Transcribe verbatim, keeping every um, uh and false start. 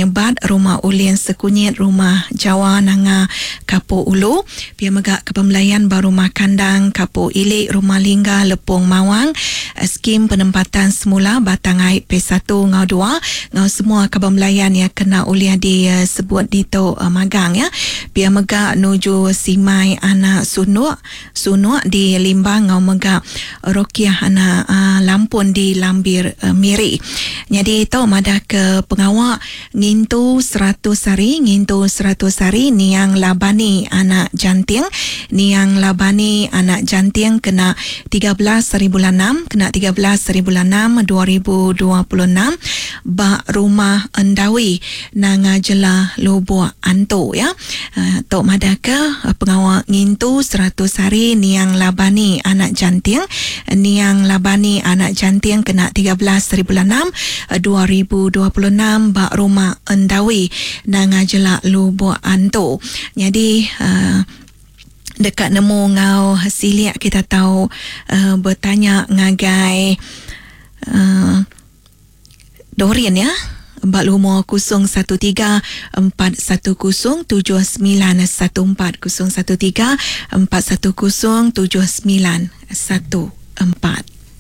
penyebat rumah ulin sekunyit rumah Jawa Nanga Kapur Ulu, pia megak kepembelayan baru rumah kandang Kapur Ilik rumah Lingga Lepong Mawang, skim penempatan semula batang air P satu ngau dua ngau semua kepembelayan yang kena uliah di uh, sebut di to uh, magang ya, pia megak nuju simai anak sunuk sunuk di Limbang ngau megak Rokiah anak uh, Lampun di Lambir uh, Miri. Jadi tahu madah ke pengawal ngintu seratus hari, ngintu seratus hari niang labani anak janting, niang labani anak janting kena tiga belas hari bulan enam, kena tiga belas hari bulan enam dua ribu dua puluh enam, bak rumah Endawi nanga jela Lubuk Anto ya. Uh, tahu madah ke uh, pengawal ngintu seratus hari niang labani anak janting, niang labani anak janting kena tiga belas hari bulan enam dua ribu dua puluh enam, bak rumah Endawi nanga jela Lubuk Anto. Jadi uh, dekat nemu ngau hasilia kita tahu uh, bertanya ngagai uh, Dorian ya, bak lumur kosong satu tiga empat satu kosong tujuh sembilan satu empat kosong satu tiga empat satu kosong tujuh sembilan satu empat.